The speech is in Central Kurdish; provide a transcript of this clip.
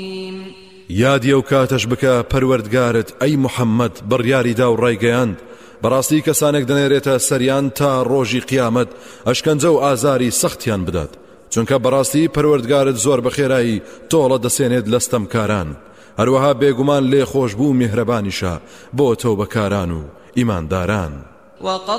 یادی ئەو کاتەش بکە پەروەردگارت ئەی محەممەد بڕیاریدا و ڕایگەیاند بەڕاستی کەسانێک دەنێرێتە سەریان تا ڕۆژی قیامەت ئەشکەنجە و ئازاری سەختیان بدات چونکە بەڕاستی پەروەردگارت زۆر بەخێرایی تۆڵە دەسێنێت لە ستەمکاران هەروەها بێگومان لێ خۆشبوو میهرەبانیشە بۆ تەوبەکاران و ئیمانداران.